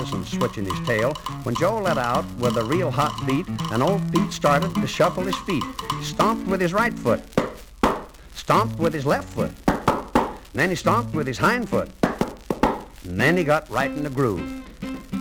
wasn't switching his tail when Joe let out with a real hot beat, and old Pete started to shuffle his feet. He stomped with his right foot, stomped with his left foot, and then he stomped with his hind foot, and then he got right in the groove.